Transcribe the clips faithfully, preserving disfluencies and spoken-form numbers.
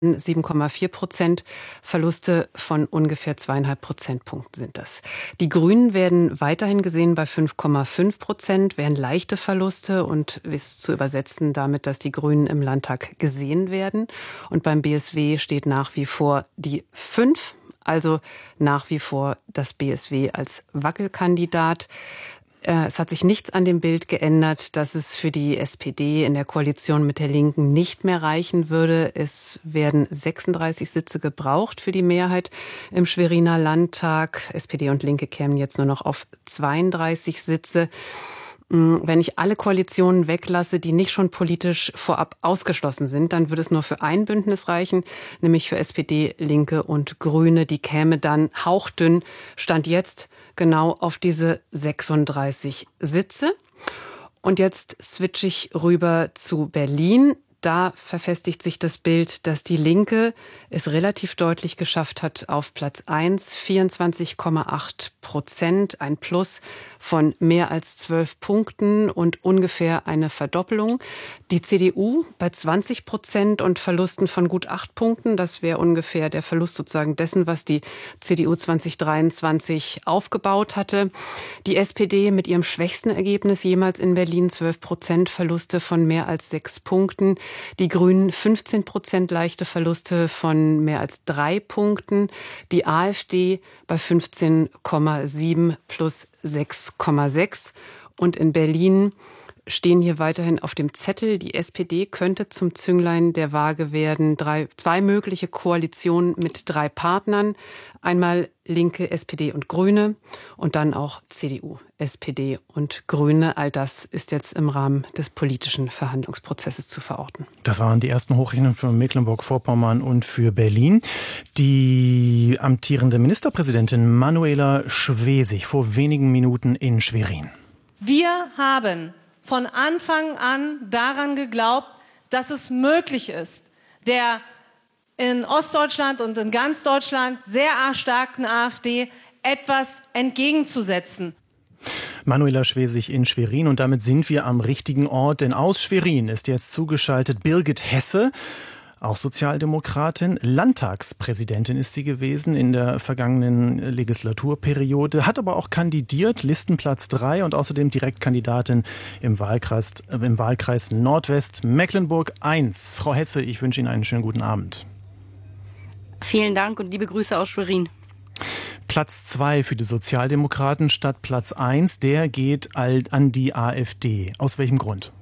sieben Komma vier Prozent. Verluste von ungefähr zweieinhalb Prozentpunkten sind das. Die Grünen werden weiterhin gesehen bei fünf Komma fünf Prozent, wären leichte Verluste und ist zu übersetzen damit, dass die Grünen im Landtag gesehen werden. Und beim B S W steht nach wie vor die fünf, also nach wie vor das B S W als Wackelkandidat. Es hat sich nichts an dem Bild geändert, dass es für die S P D in der Koalition mit der Linken nicht mehr reichen würde. Es werden sechsunddreißig Sitze gebraucht für die Mehrheit im Schweriner Landtag. S P D und Linke kämen jetzt nur noch auf zweiunddreißig Sitze. Wenn ich alle Koalitionen weglasse, die nicht schon politisch vorab ausgeschlossen sind, dann würde es nur für ein Bündnis reichen, nämlich für S P D, Linke und Grüne. Die käme dann hauchdünn, Stand jetzt, genau auf diese sechsunddreißig Sitze. Und jetzt switche ich rüber zu Berlin. Da verfestigt sich das Bild, dass die Linke es relativ deutlich geschafft hat auf Platz eins, vierundzwanzig Komma acht Prozent, ein Plus von mehr als zwölf Punkten und ungefähr eine Verdoppelung. Die C D U bei zwanzig Prozent und Verlusten von gut acht Punkten. Das wäre ungefähr der Verlust sozusagen dessen, was die C D U zwanzig dreiundzwanzig aufgebaut hatte. Die S P D mit ihrem schwächsten Ergebnis jemals in Berlin, zwölf Prozent Verluste von mehr als sechs Punkten. Die Grünen fünfzehn Prozent leichte Verluste von mehr als drei Punkten. Die AfD bei fünfzehn Komma sieben plus sechs Komma sechs. Und in Berlin stehen hier weiterhin auf dem Zettel, die S P D könnte zum Zünglein der Waage werden. Drei, zwei mögliche Koalitionen mit drei Partnern. Einmal Linke, S P D und Grüne und dann auch C D U, S P D und Grüne. All das ist jetzt im Rahmen des politischen Verhandlungsprozesses zu verorten. Das waren die ersten Hochrechnungen für Mecklenburg-Vorpommern und für Berlin. Die amtierende Ministerpräsidentin Manuela Schwesig vor wenigen Minuten in Schwerin. Wir haben von Anfang an daran geglaubt, dass es möglich ist, der in Ostdeutschland und in ganz Deutschland sehr starken AfD etwas entgegenzusetzen. Manuela Schwesig in Schwerin und damit sind wir am richtigen Ort, denn aus Schwerin ist jetzt zugeschaltet Birgit Hesse. Auch Sozialdemokratin, Landtagspräsidentin ist sie gewesen in der vergangenen Legislaturperiode, hat aber auch kandidiert, Listenplatz drei und außerdem Direktkandidatin im Wahlkreis, im Wahlkreis Nordwest Mecklenburg eins. Frau Hesse, ich wünsche Ihnen einen schönen guten Abend. Vielen Dank und liebe Grüße aus Schwerin. Platz zwei für die Sozialdemokraten statt Platz eins, der geht an die AfD. Aus welchem Grund?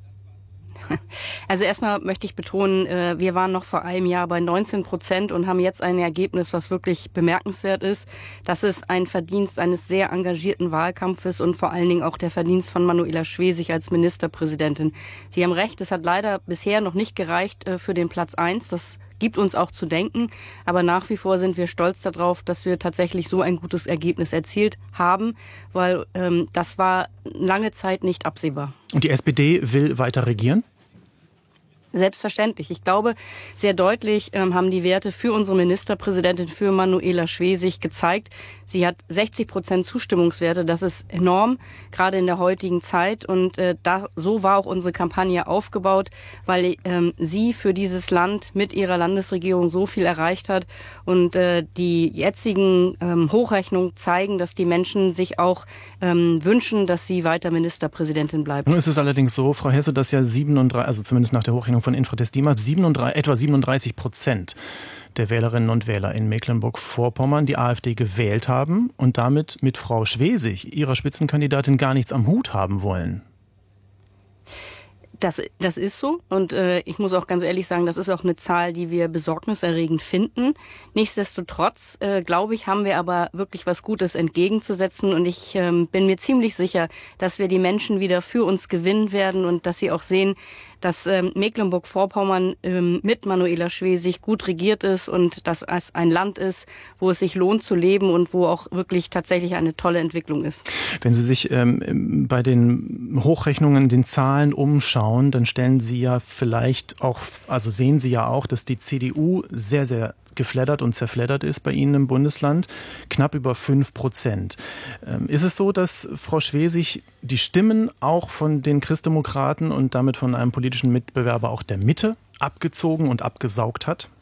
Also erstmal möchte ich betonen, wir waren noch vor einem Jahr bei neunzehn Prozent und haben jetzt ein Ergebnis, was wirklich bemerkenswert ist. Das ist ein Verdienst eines sehr engagierten Wahlkampfes und vor allen Dingen auch der Verdienst von Manuela Schwesig als Ministerpräsidentin. Sie haben recht, es hat leider bisher noch nicht gereicht für den Platz eins. Das gibt uns auch zu denken, aber nach wie vor sind wir stolz darauf, dass wir tatsächlich so ein gutes Ergebnis erzielt haben, weil ähm, das war lange Zeit nicht absehbar. Und die S P D will weiter regieren? Selbstverständlich. Ich glaube, sehr deutlich ähm, haben die Werte für unsere Ministerpräsidentin, für Manuela Schwesig gezeigt. Sie hat sechzig Prozent Zustimmungswerte. Das ist enorm, gerade in der heutigen Zeit. Und äh, da, so war auch unsere Kampagne aufgebaut, weil ähm, sie für dieses Land mit ihrer Landesregierung so viel erreicht hat. Und äh, die jetzigen ähm, Hochrechnungen zeigen, dass die Menschen sich auch ähm, wünschen, dass sie weiter Ministerpräsidentin bleibt. Nun ist es allerdings so, Frau Hesse, dass ja siebenunddreißig, also zumindest nach der Hochrechnung von Infratest DIMAP, siebenunddreißig, etwa siebenunddreißig Prozent der Wählerinnen und Wähler in Mecklenburg-Vorpommern die AfD gewählt haben und damit mit Frau Schwesig, ihrer Spitzenkandidatin, gar nichts am Hut haben wollen. Das, das ist so und äh, ich muss auch ganz ehrlich sagen, das ist auch eine Zahl, die wir besorgniserregend finden. Nichtsdestotrotz, äh, glaube ich, haben wir aber wirklich was Gutes entgegenzusetzen und ich ähm, bin mir ziemlich sicher, dass wir die Menschen wieder für uns gewinnen werden und dass sie auch sehen, dass ähm, Mecklenburg-Vorpommern ähm, mit Manuela Schwesig gut regiert ist und dass es ein Land ist, wo es sich lohnt zu leben und wo auch wirklich tatsächlich eine tolle Entwicklung ist. Wenn Sie sich ähm, bei den Hochrechnungen, den Zahlen umschauen, dann stellen Sie ja vielleicht auch, also sehen Sie ja auch, dass die C D U sehr, sehr geflattert und zerfleddert ist bei Ihnen im Bundesland, knapp über fünf Prozent. Ähm, ist es so, dass Frau Schwesig die Stimmen auch von den Christdemokraten und damit von einem politischen Mitbewerber auch der Mitte abgezogen und abgesaugt hat?